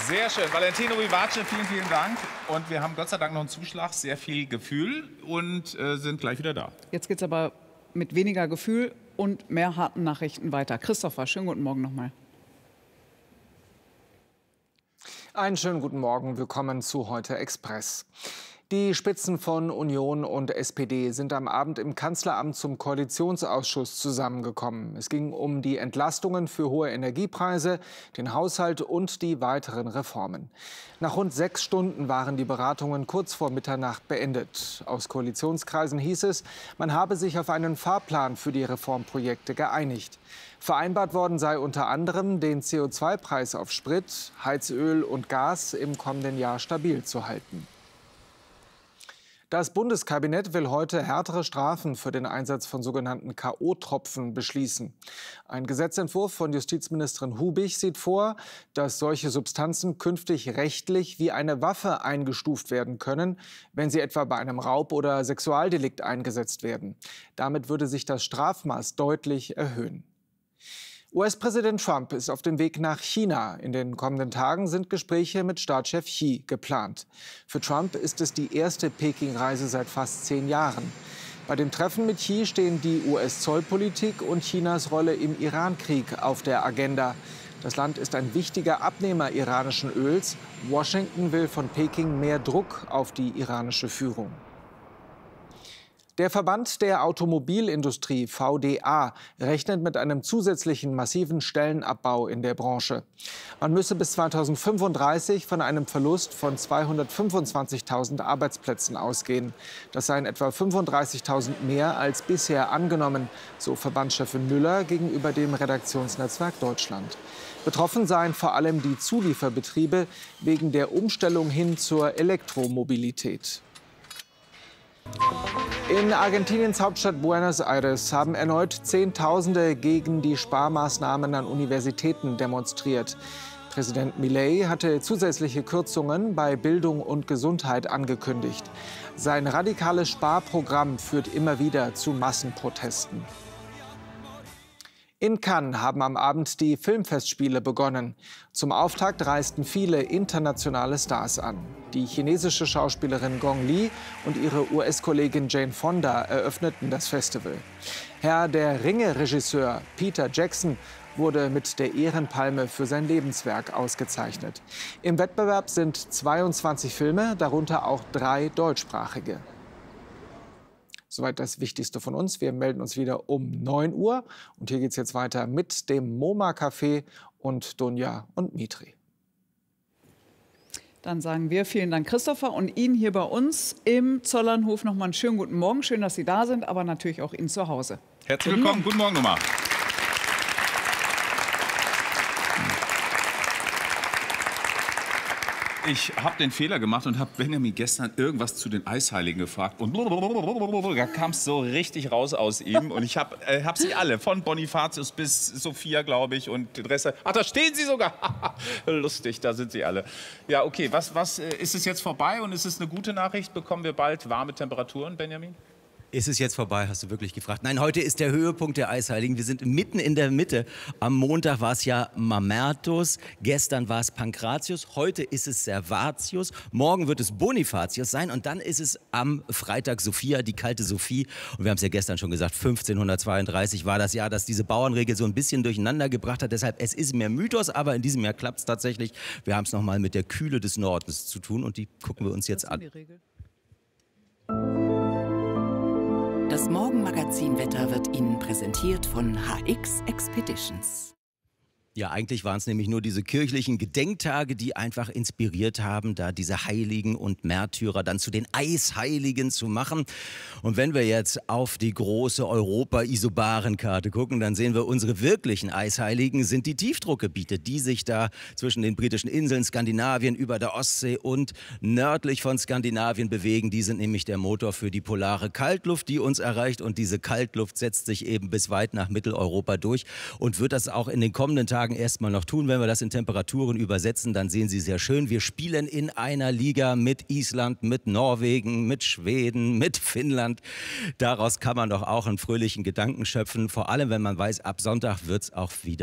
Sehr schön. Valentino Vivace, vielen, vielen Dank. Und wir haben Gott sei Dank noch einen Zuschlag, sehr viel Gefühl und sind gleich wieder da. Jetzt geht es aber mit weniger Gefühl und mehr harten Nachrichten weiter. Christopher, schönen guten Morgen nochmal. Einen schönen guten Morgen. Willkommen zu Heute Express. Die Spitzen von Union und SPD sind am Abend im Kanzleramt zum Koalitionsausschuss zusammengekommen. Es ging um die Entlastungen für hohe Energiepreise, den Haushalt und die weiteren Reformen. Nach rund 6 Stunden waren die Beratungen kurz vor Mitternacht beendet. Aus Koalitionskreisen hieß es, man habe sich auf einen Fahrplan für die Reformprojekte geeinigt. Vereinbart worden sei unter anderem, den CO2-Preis auf Sprit, Heizöl und Gas im kommenden Jahr stabil zu halten. Das Bundeskabinett will heute härtere Strafen für den Einsatz von sogenannten K.O.-Tropfen beschließen. Ein Gesetzentwurf von Justizministerin Hubig sieht vor, dass solche Substanzen künftig rechtlich wie eine Waffe eingestuft werden können, wenn sie etwa bei einem Raub- oder Sexualdelikt eingesetzt werden. Damit würde sich das Strafmaß deutlich erhöhen. US-Präsident Trump ist auf dem Weg nach China. In den kommenden Tagen sind Gespräche mit Staatschef Xi geplant. Für Trump ist es die erste Peking-Reise seit fast 10 Jahren. Bei dem Treffen mit Xi stehen die US-Zollpolitik und Chinas Rolle im Iran-Krieg auf der Agenda. Das Land ist ein wichtiger Abnehmer iranischen Öls. Washington will von Peking mehr Druck auf die iranische Führung. Der Verband der Automobilindustrie, VDA, rechnet mit einem zusätzlichen massiven Stellenabbau in der Branche. Man müsse bis 2035 von einem Verlust von 225.000 Arbeitsplätzen ausgehen. Das seien etwa 35.000 mehr als bisher angenommen, so Verbandschefin Müller gegenüber dem Redaktionsnetzwerk Deutschland. Betroffen seien vor allem die Zulieferbetriebe wegen der Umstellung hin zur Elektromobilität. In Argentiniens Hauptstadt Buenos Aires haben erneut Zehntausende gegen die Sparmaßnahmen an Universitäten demonstriert. Präsident Milei hatte zusätzliche Kürzungen bei Bildung und Gesundheit angekündigt. Sein radikales Sparprogramm führt immer wieder zu Massenprotesten. In Cannes haben am Abend die Filmfestspiele begonnen. Zum Auftakt reisten viele internationale Stars an. Die chinesische Schauspielerin Gong Li und ihre US-Kollegin Jane Fonda eröffneten das Festival. Herr der Ringe-Regisseur Peter Jackson wurde mit der Ehrenpalme für sein Lebenswerk ausgezeichnet. Im Wettbewerb sind 22 Filme, darunter auch 3 deutschsprachige. Soweit das Wichtigste von uns. Wir melden uns wieder um 9 Uhr. Und hier geht es jetzt weiter mit dem MoMA-Café und Dunja und Mitri. Dann sagen wir vielen Dank, Christopher, und Ihnen hier bei uns im Zollernhof nochmal einen schönen guten Morgen. Schön, dass Sie da sind, aber natürlich auch Ihnen zu Hause. Herzlich willkommen. Guten Morgen nochmal. Ich habe den Fehler gemacht und habe Benjamin gestern irgendwas zu den Eisheiligen gefragt. Und da kam es so richtig raus aus ihm. Und ich hab sie alle, von Bonifatius bis Sophia, glaube ich, und den Rest. Ach, da stehen sie sogar. Lustig, da sind sie alle. Ja, okay, was ist es jetzt vorbei und ist es eine gute Nachricht? Bekommen wir bald warme Temperaturen, Benjamin? Ist es jetzt vorbei, hast du wirklich gefragt? Nein, heute ist der Höhepunkt der Eisheiligen. Wir sind mitten in der Mitte. Am Montag war es ja Mamertus, gestern war es Pankratius, heute ist es Servatius, morgen wird es Bonifatius sein und dann ist es am Freitag Sophia, die kalte Sophie. Und wir haben es ja gestern schon gesagt, 1532 war das Jahr, das diese Bauernregel so ein bisschen durcheinander gebracht hat. Deshalb, es ist mehr Mythos, aber in diesem Jahr klappt es tatsächlich. Wir haben es nochmal mit der Kühle des Nordens zu tun und die gucken wir uns jetzt an. Das Morgenmagazin-Wetter wird Ihnen präsentiert von HX Expeditions. Ja, eigentlich waren es nämlich nur diese kirchlichen Gedenktage, die einfach inspiriert haben, da diese Heiligen und Märtyrer dann zu den Eisheiligen zu machen. Und wenn wir jetzt auf die große Europa-Isobarenkarte gucken, dann sehen wir, unsere wirklichen Eisheiligen sind die Tiefdruckgebiete, die sich da zwischen den britischen Inseln, Skandinavien, über der Ostsee und nördlich von Skandinavien bewegen. Die sind nämlich der Motor für die polare Kaltluft, die uns erreicht. Und diese Kaltluft setzt sich eben bis weit nach Mitteleuropa durch und wird das auch in den kommenden Tagen erstmal noch tun. Wenn wir das in Temperaturen übersetzen, dann sehen Sie sehr schön. Wir spielen in einer Liga mit Island, mit Norwegen, mit Schweden, mit Finnland. Daraus kann man doch auch einen fröhlichen Gedanken schöpfen. Vor allem, wenn man weiß, ab Sonntag wird es auch wieder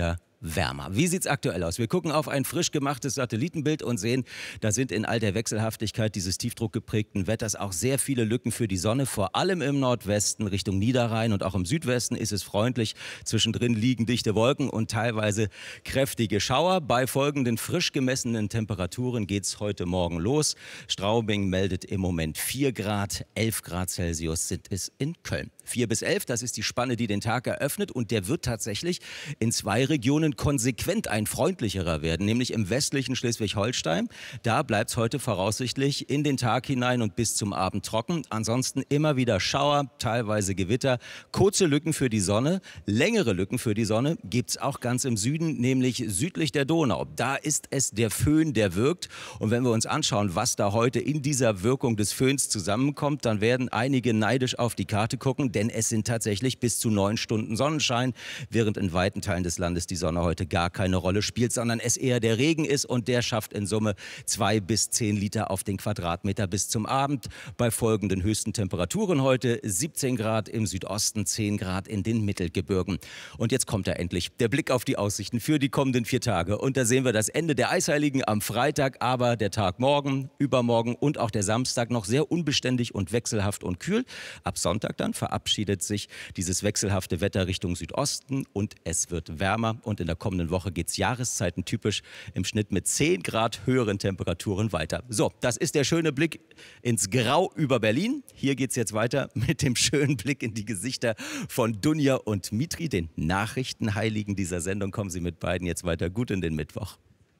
wärmer. Wie sieht es aktuell aus? Wir gucken auf ein frisch gemachtes Satellitenbild und sehen, da sind in all der Wechselhaftigkeit dieses tiefdruckgeprägten Wetters auch sehr viele Lücken für die Sonne. Vor allem im Nordwesten Richtung Niederrhein und auch im Südwesten ist es freundlich. Zwischendrin liegen dichte Wolken und teilweise kräftige Schauer. Bei folgenden frisch gemessenen Temperaturen geht es heute Morgen los. Straubing meldet im Moment 4 Grad, 11 Grad Celsius sind es in Köln. 4 bis 11, das ist die Spanne, die den Tag eröffnet und der wird tatsächlich in 2 Regionen konsequent ein freundlicherer werden, nämlich im westlichen Schleswig-Holstein. Da bleibt es heute voraussichtlich in den Tag hinein und bis zum Abend trocken. Ansonsten immer wieder Schauer, teilweise Gewitter, kurze Lücken für die Sonne, längere Lücken für die Sonne gibt es auch ganz im Süden, nämlich südlich der Donau. Da ist es der Föhn, der wirkt. Und wenn wir uns anschauen, was da heute in dieser Wirkung des Föhns zusammenkommt, dann werden einige neidisch auf die Karte gucken, denn es sind tatsächlich bis zu 9 Stunden Sonnenschein, während in weiten Teilen des Landes die Sonne heute gar keine Rolle spielt, sondern es eher der Regen ist und der schafft in Summe 2 bis 10 Liter auf den Quadratmeter bis zum Abend. Bei folgenden höchsten Temperaturen heute 17 Grad im Südosten, 10 Grad in den Mittelgebirgen. Und jetzt kommt er endlich, der Blick auf die Aussichten für die kommenden 4 Tage. Und da sehen wir das Ende der Eisheiligen am Freitag, aber der Tag morgen, übermorgen und auch der Samstag noch sehr unbeständig und wechselhaft und kühl. Ab Sonntag dann verabschiedet sich dieses wechselhafte Wetter Richtung Südosten und es wird wärmer. Und in der kommenden Woche geht es jahreszeitentypisch im Schnitt mit 10 Grad höheren Temperaturen weiter. So, das ist der schöne Blick ins Grau über Berlin. Hier geht es jetzt weiter mit dem schönen Blick in die Gesichter von Dunja und Mitri, den Nachrichtenheiligen dieser Sendung. Kommen Sie mit beiden jetzt weiter gut in den Mittwoch.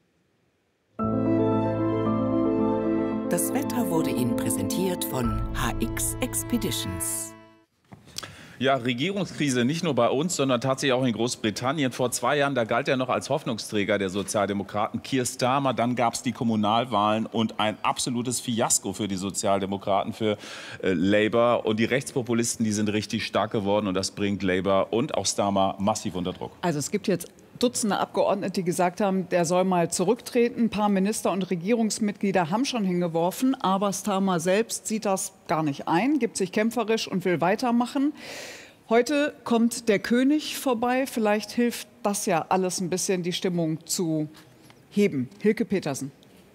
Das Wetter wurde Ihnen präsentiert von HX Expeditions. Ja, Regierungskrise nicht nur bei uns, sondern tatsächlich auch in Großbritannien. Vor 2 Jahren, da galt er noch als Hoffnungsträger der Sozialdemokraten, Keir Starmer. Dann gab es die Kommunalwahlen und ein absolutes Fiasko für die Sozialdemokraten, für Labour. Und die Rechtspopulisten, die sind richtig stark geworden und das bringt Labour und auch Starmer massiv unter Druck. Also es gibt jetzt Dutzende Abgeordnete, die gesagt haben, der soll mal zurücktreten. Ein paar Minister und Regierungsmitglieder haben schon hingeworfen, aber Starmer selbst sieht das gar nicht ein, gibt sich kämpferisch und will weitermachen. Heute kommt der König vorbei. Vielleicht hilft das ja alles ein bisschen, die Stimmung zu heben. Hilke Petersen.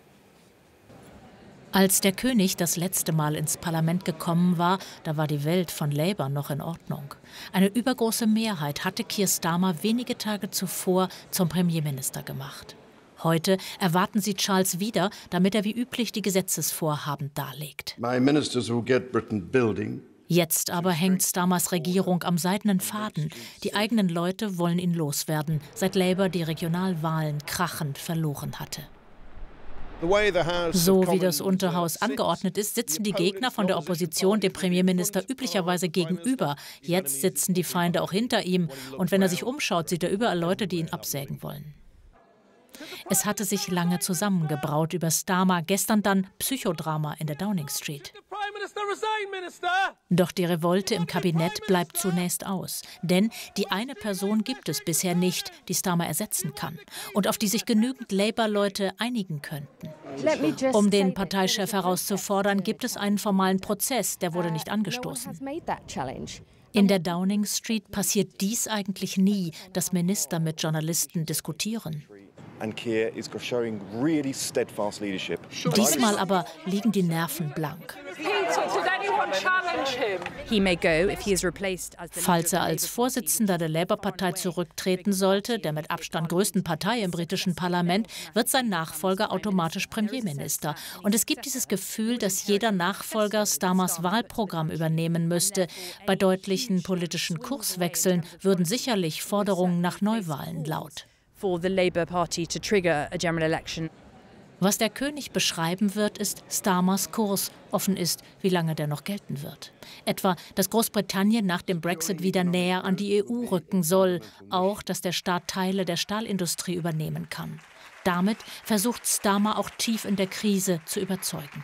Als der König das letzte Mal ins Parlament gekommen war, da war die Welt von Labour noch in Ordnung. Eine übergroße Mehrheit hatte Keir Starmer wenige Tage zuvor zum Premierminister gemacht. Heute erwarten sie Charles wieder, damit er wie üblich die Gesetzesvorhaben darlegt. Jetzt aber hängt Starmers Regierung am seidenen Faden. Die eigenen Leute wollen ihn loswerden, seit Labour die Regionalwahlen krachend verloren hatte. So wie das Unterhaus angeordnet ist, sitzen die Gegner von der Opposition dem Premierminister üblicherweise gegenüber. Jetzt sitzen die Feinde auch hinter ihm. Und wenn er sich umschaut, sieht er überall Leute, die ihn absägen wollen. Es hatte sich lange zusammengebraut über Starmer, gestern dann Psychodrama in der Downing Street. Doch die Revolte im Kabinett bleibt zunächst aus. Denn die eine Person gibt es bisher nicht, die Starmer ersetzen kann und auf die sich genügend Labour-Leute einigen könnten. Um den Parteichef herauszufordern, gibt es einen formalen Prozess, der wurde nicht angestoßen. In der Downing Street passiert dies eigentlich nie, dass Minister mit Journalisten diskutieren. Diesmal aber liegen die Nerven blank. Falls er als Vorsitzender der Labour-Partei zurücktreten sollte, der mit Abstand größten Partei im britischen Parlament, wird sein Nachfolger automatisch Premierminister. Und es gibt dieses Gefühl, dass jeder Nachfolger Starmers Wahlprogramm übernehmen müsste. Bei deutlichen politischen Kurswechseln würden sicherlich Forderungen nach Neuwahlen laut. Was der König beschreiben wird, ist Starmers Kurs. Offen ist, wie lange der noch gelten wird. Etwa, dass Großbritannien nach dem Brexit wieder näher an die EU rücken soll. Auch, dass der Staat Teile der Stahlindustrie übernehmen kann. Damit versucht Starmer auch tief in der Krise zu überzeugen.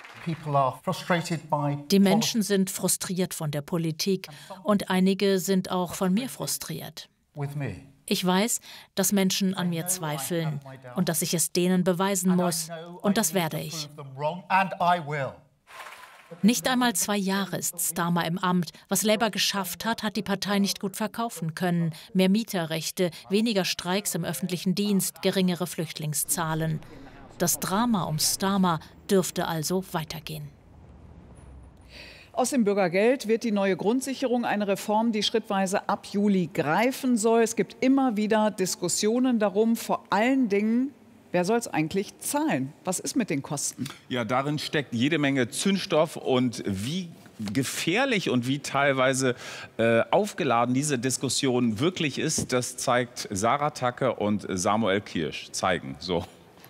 Die Menschen sind frustriert von der Politik und einige sind auch von mir frustriert. Ich weiß, dass Menschen an mir zweifeln und dass ich es denen beweisen muss. Und das werde ich. Nicht einmal 2 Jahre ist Starmer im Amt. Was Labour geschafft hat, hat die Partei nicht gut verkaufen können. Mehr Mieterrechte, weniger Streiks im öffentlichen Dienst, geringere Flüchtlingszahlen. Das Drama um Starmer dürfte also weitergehen. Aus dem Bürgergeld wird die neue Grundsicherung eine Reform, die schrittweise ab Juli greifen soll. Es gibt immer wieder Diskussionen darum, vor allen Dingen, wer soll es eigentlich zahlen? Was ist mit den Kosten? Ja, darin steckt jede Menge Zündstoff und wie gefährlich und wie teilweise aufgeladen diese Diskussion wirklich ist, das zeigt Sarah Tacke und Samuel Kirsch. Zeigen so.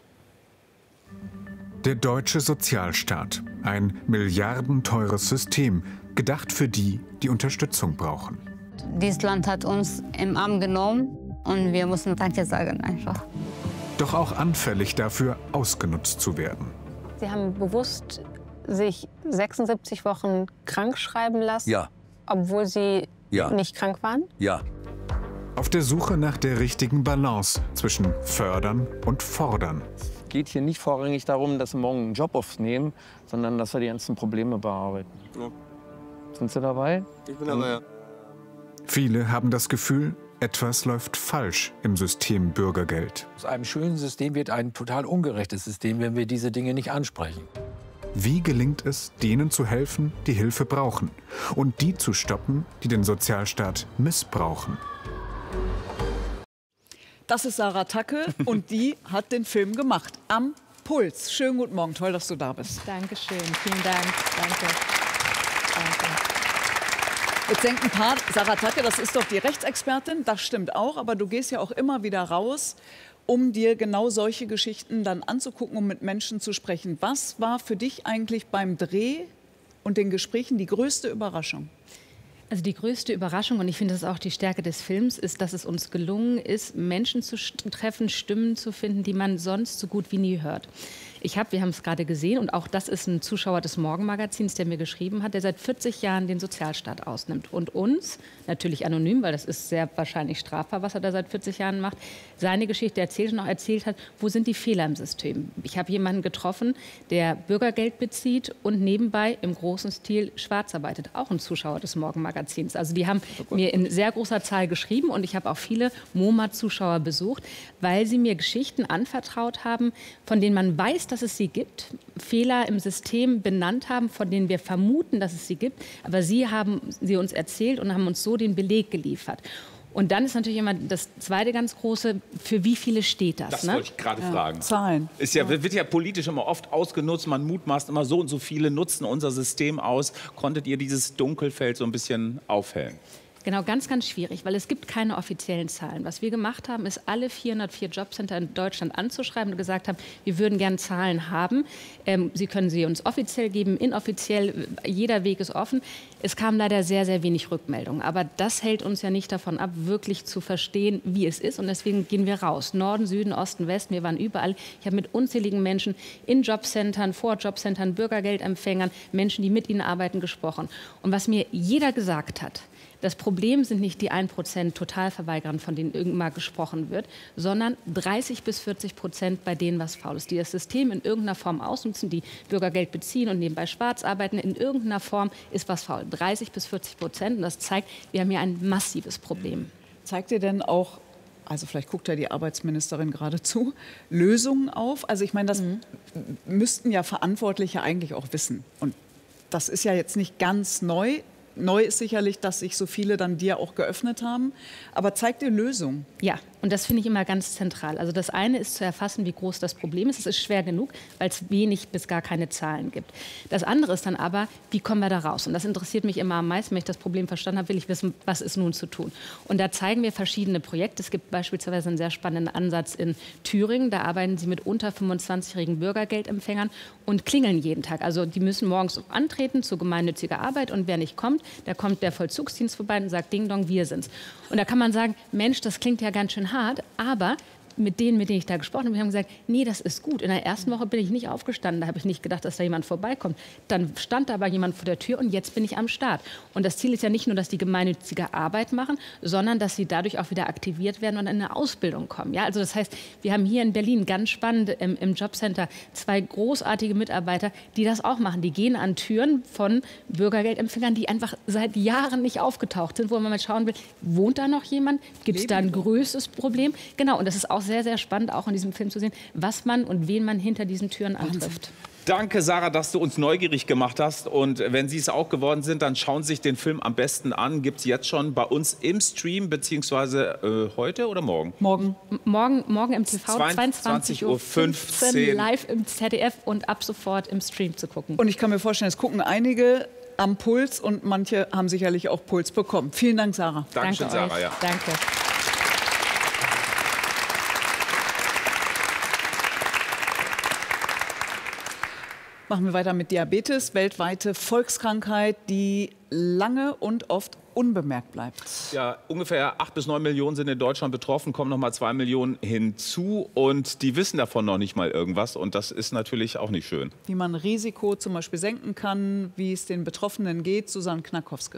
Der deutsche Sozialstaat. Ein milliardenteures System, gedacht für die, die Unterstützung brauchen. Dieses Land hat uns im Arm genommen und wir müssen Danke sagen einfach. Doch auch anfällig dafür, ausgenutzt zu werden. Sie haben bewusst sich 76 Wochen krank schreiben lassen, ja, obwohl Sie nicht krank waren? Ja. Auf der Suche nach der richtigen Balance zwischen fördern und fordern. Es geht hier nicht vorrangig darum, dass wir morgen einen Job aufnehmen, sondern dass wir die ganzen Probleme bearbeiten. Ja. Sind Sie dabei? Ich bin dabei, ja. Viele haben das Gefühl, etwas läuft falsch im System Bürgergeld. Aus einem schönen System wird ein total ungerechtes System, wenn wir diese Dinge nicht ansprechen. Wie gelingt es, denen zu helfen, die Hilfe brauchen, und die zu stoppen, die den Sozialstaat missbrauchen? Das ist Sarah Tacke und die hat den Film gemacht. Am Puls. Schönen guten Morgen, toll, dass du da bist. Dankeschön, vielen Dank. Danke. Jetzt denken ein paar, Sarah Tacke, das ist doch die Rechtsexpertin, das stimmt auch, aber du gehst ja auch immer wieder raus, um dir genau solche Geschichten dann anzugucken, um mit Menschen zu sprechen. Was war für dich eigentlich beim Dreh und den Gesprächen die größte Überraschung? Also die größte Überraschung, und ich finde, das ist auch die Stärke des Films, ist, dass es uns gelungen ist, Menschen zu treffen, Stimmen zu finden, die man sonst so gut wie nie hört. Wir haben es gerade gesehen, und auch das ist ein Zuschauer des Morgenmagazins, der mir geschrieben hat, der seit 40 Jahren den Sozialstaat ausnimmt. Und uns, natürlich anonym, weil das ist sehr wahrscheinlich strafbar, was er da seit 40 Jahren macht, seine Geschichte erzählt und auch erzählt hat, wo sind die Fehler im System. Ich habe jemanden getroffen, der Bürgergeld bezieht und nebenbei im großen Stil schwarz arbeitet. Auch ein Zuschauer des Morgenmagazins. Also die haben mir in sehr großer Zahl geschrieben, und ich habe auch viele MoMA-Zuschauer besucht, weil sie mir Geschichten anvertraut haben, von denen man weiß, dass es sie gibt, Fehler im System benannt haben, von denen wir vermuten, dass es sie gibt, aber sie haben sie uns erzählt und haben uns so den Beleg geliefert. Und dann ist natürlich immer das zweite ganz große, für wie viele steht das? Das wollte ich gerade fragen. Zahlen. Wird ja politisch immer oft ausgenutzt, man mutmaßt immer, so und so viele nutzen unser System aus. Konntet ihr dieses Dunkelfeld so ein bisschen aufhellen? Genau, ganz, ganz schwierig, weil es gibt keine offiziellen Zahlen. Was wir gemacht haben, ist, alle 404 Jobcenter in Deutschland anzuschreiben und gesagt haben, wir würden gerne Zahlen haben. Sie können sie uns offiziell geben, inoffiziell, jeder Weg ist offen. Es kam leider sehr, sehr wenig Rückmeldungen. Aber das hält uns ja nicht davon ab, wirklich zu verstehen, wie es ist. Und deswegen gehen wir raus. Norden, Süden, Osten, Westen, wir waren überall. Ich habe mit unzähligen Menschen in Jobcentern, vor Jobcentern, Bürgergeldempfängern, Menschen, die mit ihnen arbeiten, gesprochen. Und was mir jeder gesagt hat, das Problem sind nicht die 1% Totalverweigerern, von denen irgendwann gesprochen wird, sondern 30-40%, bei denen was faul ist, die das System in irgendeiner Form ausnutzen, die Bürgergeld beziehen und nebenbei schwarz arbeiten. In irgendeiner Form ist was faul. 30-40%. Und das zeigt, wir haben hier ein massives Problem. Zeigt ihr denn auch, also vielleicht guckt ja die Arbeitsministerin gerade zu, Lösungen auf? Also ich meine, das müssten ja Verantwortliche eigentlich auch wissen. Und das ist ja jetzt nicht ganz neu. Neu ist sicherlich, dass sich so viele dann dir auch geöffnet haben. Aber zeigt dir Lösungen? Ja, und das finde ich immer ganz zentral. Also das eine ist zu erfassen, wie groß das Problem ist. Es ist schwer genug, weil es wenig bis gar keine Zahlen gibt. Das andere ist dann aber, wie kommen wir da raus? Und das interessiert mich immer am meisten. Wenn ich das Problem verstanden habe, will ich wissen, was ist nun zu tun. Und da zeigen wir verschiedene Projekte. Es gibt beispielsweise einen sehr spannenden Ansatz in Thüringen. Da arbeiten sie mit unter 25-jährigen Bürgergeldempfängern und klingeln jeden Tag. Also die müssen morgens antreten zu gemeinnütziger Arbeit, und wer nicht kommt, da kommt der Vollzugsdienst vorbei und sagt, Ding Dong, wir sind's. Und da kann man sagen, Mensch, das klingt ja ganz schön hart, aber mit denen ich da gesprochen habe, die haben gesagt, nee, das ist gut. In der ersten Woche bin ich nicht aufgestanden, da habe ich nicht gedacht, dass da jemand vorbeikommt. Dann stand da aber jemand vor der Tür und jetzt bin ich am Start. Und das Ziel ist ja nicht nur, dass die gemeinnützige Arbeit machen, sondern dass sie dadurch auch wieder aktiviert werden und in eine Ausbildung kommen. Ja, also das heißt, wir haben hier in Berlin ganz spannend im Jobcenter 2 großartige Mitarbeiter, die das auch machen. Die gehen an Türen von Bürgergeldempfängern, die einfach seit Jahren nicht aufgetaucht sind, wo man mal schauen will, wohnt da noch jemand? Gibt es da ein größeres Problem? Genau, und das ist auch sehr, sehr spannend, auch in diesem Film zu sehen, was man und wen man hinter diesen Türen antrifft. Danke, Sarah, dass du uns neugierig gemacht hast. Und wenn Sie es auch geworden sind, dann schauen Sie sich den Film am besten an. Gibt es jetzt schon bei uns im Stream, beziehungsweise heute oder morgen? Morgen im TV, 22:15 Uhr live im ZDF und ab sofort im Stream zu gucken. Und ich kann mir vorstellen, es gucken einige am Puls und manche haben sicherlich auch Puls bekommen. Vielen Dank, Sarah. Dankeschön, Sarah. Ja. Danke. Machen wir weiter mit Diabetes, weltweite Volkskrankheit, die lange und oft unbemerkt bleibt. Ja, ungefähr 8 bis 9 Millionen sind in Deutschland betroffen, kommen noch mal 2 Millionen hinzu und die wissen davon noch nicht mal irgendwas und das ist natürlich auch nicht schön. Wie man Risiko zum Beispiel senken kann, wie es den Betroffenen geht, Susanne Knackowske.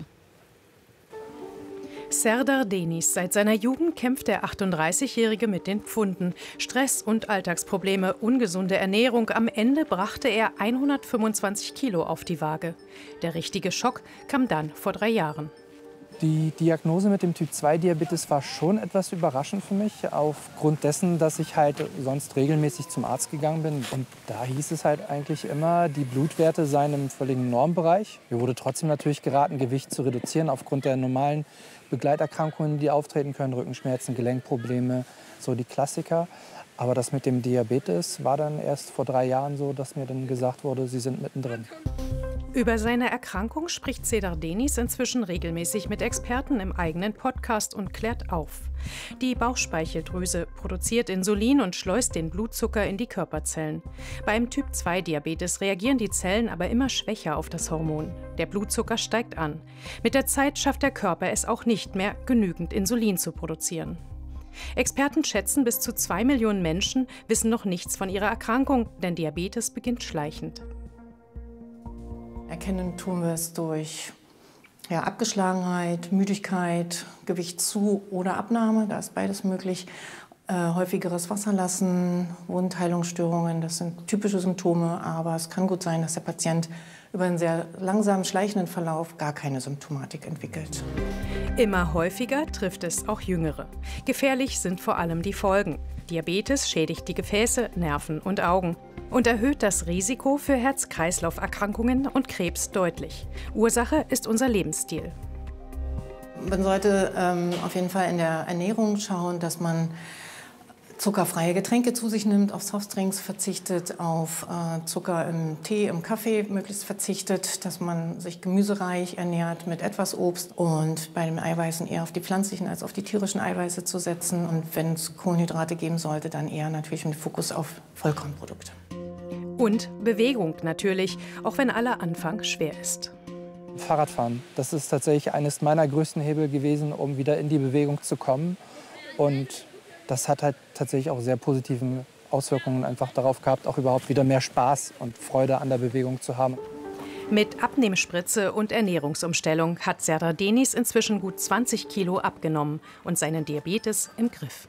Serdar Deniz. Seit seiner Jugend kämpft der 38-Jährige mit den Pfunden. Stress und Alltagsprobleme, ungesunde Ernährung. Am Ende brachte er 125 Kilo auf die Waage. Der richtige Schock kam dann vor 3 Jahren. Die Diagnose mit dem Typ-2-Diabetes war schon etwas überraschend für mich, aufgrund dessen, dass ich halt sonst regelmäßig zum Arzt gegangen bin. Und da hieß es halt eigentlich immer, die Blutwerte seien im völligen Normbereich. Mir wurde trotzdem natürlich geraten, Gewicht zu reduzieren aufgrund der normalen Begleiterkrankungen, die auftreten können, Rückenschmerzen, Gelenkprobleme, so die Klassiker. Aber das mit dem Diabetes war dann erst vor 3 Jahren so, dass mir dann gesagt wurde, Sie sind mittendrin. Über seine Erkrankung spricht Serdar Deniz inzwischen regelmäßig mit Experten im eigenen Podcast und klärt auf. Die Bauchspeicheldrüse produziert Insulin und schleust den Blutzucker in die Körperzellen. Beim Typ-2-Diabetes reagieren die Zellen aber immer schwächer auf das Hormon. Der Blutzucker steigt an. Mit der Zeit schafft der Körper es auch nicht mehr, genügend Insulin zu produzieren. Experten schätzen, bis zu 2 Millionen Menschen wissen noch nichts von ihrer Erkrankung, denn Diabetes beginnt schleichend. Erkennen tun wir es durch Abgeschlagenheit, Müdigkeit, Gewichtszu- oder Abnahme, da ist beides möglich. Häufigeres Wasserlassen, Wundheilungsstörungen, das sind typische Symptome, aber es kann gut sein, dass der Patient über einen sehr langsamen, schleichenden Verlauf gar keine Symptomatik entwickelt. Immer häufiger trifft es auch Jüngere. Gefährlich sind vor allem die Folgen. Diabetes schädigt die Gefäße, Nerven und Augen und erhöht das Risiko für Herz-Kreislauf-Erkrankungen und Krebs deutlich. Ursache ist unser Lebensstil. Man sollte auf jeden Fall in der Ernährung schauen, dass man zuckerfreie Getränke zu sich nimmt, auf Softdrinks verzichtet, auf Zucker im Tee, im Kaffee möglichst verzichtet, dass man sich gemüsereich ernährt mit etwas Obst und bei den Eiweißen eher auf die pflanzlichen als auf die tierischen Eiweiße zu setzen und wenn es Kohlenhydrate geben sollte, dann eher natürlich mit Fokus auf Vollkornprodukte. Und Bewegung natürlich, auch wenn aller Anfang schwer ist. Fahrradfahren, das ist tatsächlich eines meiner größten Hebel gewesen, um wieder in die Bewegung zu kommen. Und das hat halt tatsächlich auch sehr positive Auswirkungen einfach darauf gehabt, auch überhaupt wieder mehr Spaß und Freude an der Bewegung zu haben. Mit Abnehmspritze und Ernährungsumstellung hat Serdar Deniz inzwischen gut 20 Kilo abgenommen und seinen Diabetes im Griff.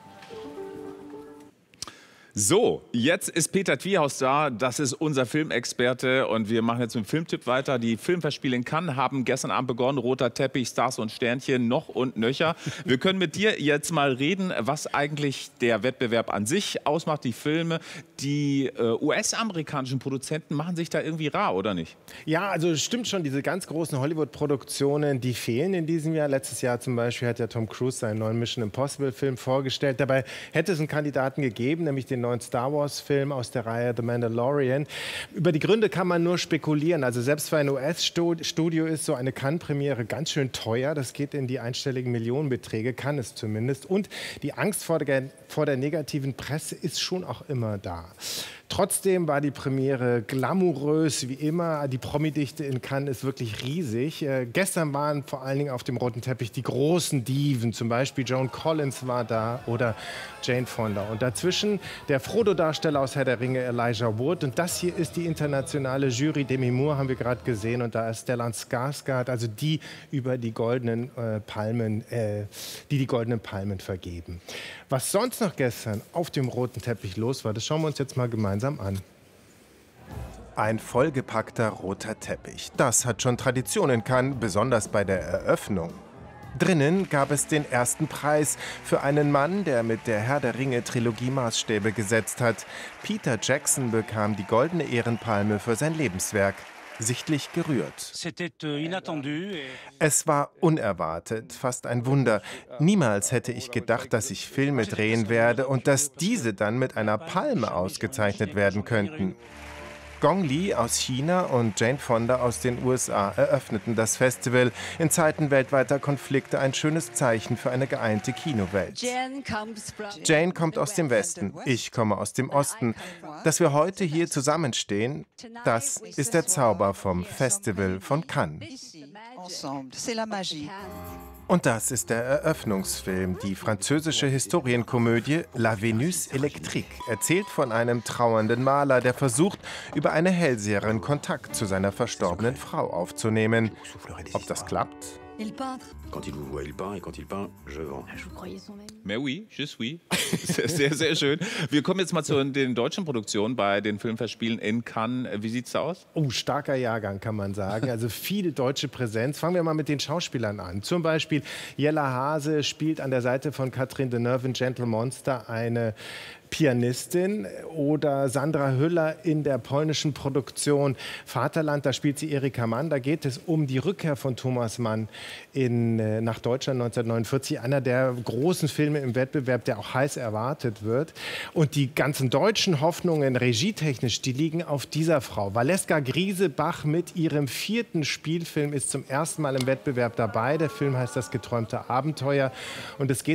So, jetzt ist Peter Twiehaus da. Das ist unser Filmexperte und wir machen jetzt mit dem Filmtipp weiter. Die Filmfestspiele in Cannes haben gestern Abend begonnen. Roter Teppich, Stars und Sternchen, noch und nöcher. Wir können mit dir jetzt mal reden, was eigentlich der Wettbewerb an sich ausmacht, die Filme. Die US-amerikanischen Produzenten machen sich da irgendwie rar, oder nicht? Ja, also stimmt schon, diese ganz großen Hollywood-Produktionen, die fehlen in diesem Jahr. Letztes Jahr zum Beispiel hat ja Tom Cruise seinen neuen Mission Impossible-Film vorgestellt. Dabei hätte es einen Kandidaten gegeben, nämlich den neuen Star Wars-Film aus der Reihe The Mandalorian. Über die Gründe kann man nur spekulieren. Also selbst für ein US-Studio ist so eine Cannes-Premiere ganz schön teuer. Das geht in die einstelligen Millionenbeträge, kann es zumindest. Und die Angst vor der negativen Presse ist schon auch immer da. Trotzdem war die Premiere glamourös wie immer. Die Promidichte in Cannes ist wirklich riesig. Gestern waren vor allen Dingen auf dem roten Teppich die großen Diven. Zum Beispiel Joan Collins war da oder Jane Fonda. Und dazwischen der Frodo-Darsteller aus Herr der Ringe, Elijah Wood. Und das hier ist die internationale Jury. Demi Moore haben wir gerade gesehen. Und da ist Stellan Skarsgård, also die über die goldenen Palmen, die goldenen Palmen vergeben. Was sonst noch gestern auf dem roten Teppich los war, das schauen wir uns jetzt mal gemeinsam an. Ein vollgepackter roter Teppich. Das hat schon Tradition in Cannes, besonders bei der Eröffnung. Drinnen gab es den ersten Preis für einen Mann, der mit der Herr der Ringe-Trilogie Maßstäbe gesetzt hat. Peter Jackson bekam die Goldene Ehrenpalme für sein Lebenswerk. Sichtlich gerührt. Es war unerwartet, fast ein Wunder. Niemals hätte ich gedacht, dass ich Filme drehen werde und dass diese dann mit einer Palme ausgezeichnet werden könnten. Gong Li aus China und Jane Fonda aus den USA eröffneten das Festival. In Zeiten weltweiter Konflikte ein schönes Zeichen für eine geeinte Kinowelt. Jane kommt aus dem Westen, ich komme aus dem Osten. Dass wir heute hier zusammenstehen, das ist der Zauber vom Festival von Cannes. Und das ist der Eröffnungsfilm, die französische Historienkomödie La Vénus électrique, erzählt von einem trauernden Maler, der versucht, über eine Hellseherin Kontakt zu seiner verstorbenen Frau aufzunehmen. Ob das klappt? Quand il vous voit, il peint, et quand il peint, je vends. Mais oui, je suis. Sehr, sehr schön. Wir kommen jetzt mal zu den deutschen Produktionen bei den Filmfestspielen in Cannes. Wie sieht's da aus? Oh, starker Jahrgang, kann man sagen. Also viel deutsche Präsenz. Fangen wir mal mit den Schauspielern an. Zum Beispiel Jella Hase spielt an der Seite von Catherine Deneuve in Gentle Monster eine Pianistin, oder Sandra Hüller in der polnischen Produktion Vaterland, da spielt sie Erika Mann. Da geht es um die Rückkehr von Thomas Mann nach Deutschland 1949, einer der großen Filme im Wettbewerb, der auch heiß erwartet wird. Und die ganzen deutschen Hoffnungen regietechnisch, die liegen auf dieser Frau. Valeska Griesebach mit ihrem 4. Spielfilm ist zum ersten Mal im Wettbewerb dabei. Der Film heißt Das geträumte Abenteuer und es geht